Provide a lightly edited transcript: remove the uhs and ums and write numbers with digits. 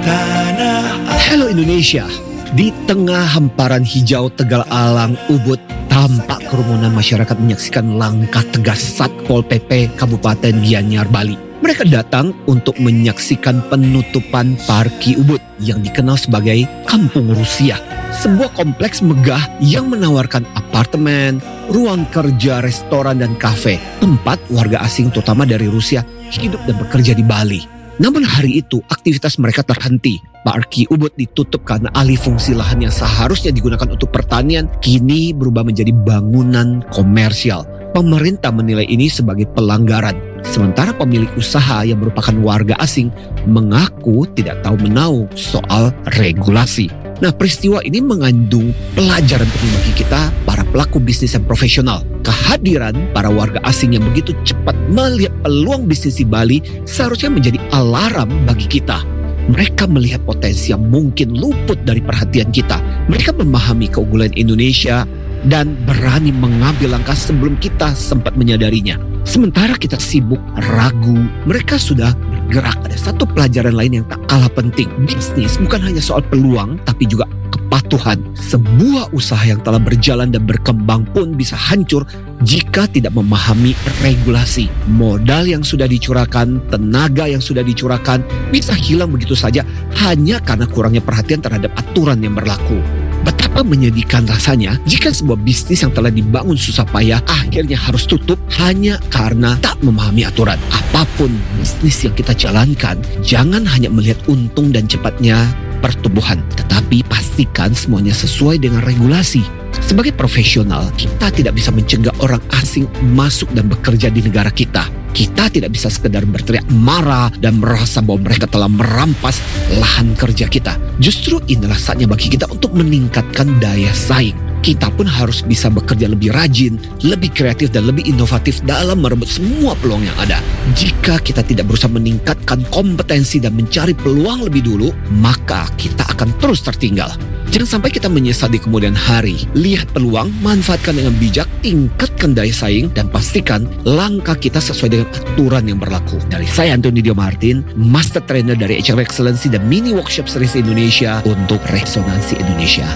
Halo Indonesia, di tengah hamparan hijau Tegal Alang, Ubud, tampak kerumunan masyarakat menyaksikan langkah tegas Satpol PP Kabupaten Gianyar, Bali. Mereka datang untuk menyaksikan penutupan Parki Ubud yang dikenal sebagai Kampung Rusia. Sebuah kompleks megah yang menawarkan apartemen, ruang kerja, restoran, dan kafe. Tempat warga asing terutama dari Rusia hidup dan bekerja di Bali. Namun hari itu aktivitas mereka terhenti. Parki Ubud ditutup karena alih fungsi lahan yang seharusnya digunakan untuk pertanian kini berubah menjadi bangunan komersial. Pemerintah menilai ini sebagai pelanggaran. Sementara pemilik usaha yang merupakan warga asing mengaku tidak tahu menahu soal regulasi. Nah, peristiwa ini mengandung pelajaran penting bagi kita, para pelaku bisnis yang profesional. Kehadiran para warga asing yang begitu cepat melihat peluang bisnis di Bali seharusnya menjadi alarm bagi kita. Mereka melihat potensi yang mungkin luput dari perhatian kita. Mereka memahami keunggulan Indonesia dan berani mengambil langkah sebelum kita sempat menyadarinya. Sementara kita sibuk, ragu, mereka sudah bergerak. Ada satu pelajaran lain yang tak kalah penting. Bisnis bukan hanya soal peluang, tapi juga kepatuhan. Sebuah usaha yang telah berjalan dan berkembang pun bisa hancur jika tidak memahami regulasi. Modal yang sudah dicurahkan, tenaga yang sudah dicurahkan, bisa hilang begitu saja hanya karena kurangnya perhatian terhadap aturan yang berlaku. Betapa menyedihkan rasanya jika sebuah bisnis yang telah dibangun susah payah akhirnya harus tutup hanya karena tak memahami aturan. Apapun bisnis yang kita jalankan, jangan hanya melihat untung dan cepatnya pertumbuhan, tetapi pastikan semuanya sesuai dengan regulasi. Sebagai profesional, kita tidak bisa mencegah orang asing masuk dan bekerja di negara kita. Kita tidak bisa sekedar berteriak marah dan merasa bahwa mereka telah merampas lahan kerja kita. Justru inilah saatnya bagi kita untuk meningkatkan daya saing. Kita pun harus bisa bekerja lebih rajin, lebih kreatif, dan lebih inovatif dalam merebut semua peluang yang ada. Jika kita tidak berusaha meningkatkan kompetensi dan mencari peluang lebih dulu, maka kita akan terus tertinggal. Jangan sampai kita menyesal di kemudian hari. Lihat peluang, manfaatkan dengan bijak, tingkatkan daya saing, dan pastikan langkah kita sesuai dengan aturan yang berlaku. Dari saya Antoni Dio Martin, Master Trainer dari HR Excellency dan Mini Workshop Series Indonesia untuk Resonansi Indonesia.